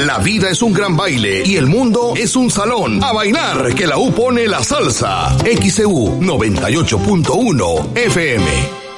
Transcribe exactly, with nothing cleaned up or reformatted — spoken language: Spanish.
La vida es un gran baile y el mundo es un salón. A bailar, que la U pone la salsa. X E U noventa y ocho punto uno F M.